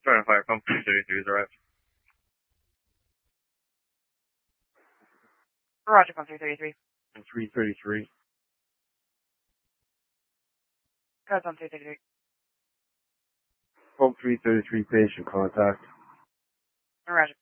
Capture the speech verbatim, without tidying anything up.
Trying to fire pump three thirty-three is arrived. Roger, pump three thirty-three. And three thirty-three. Code pump three thirty-three. Pump three thirty-three patient contact. Roger.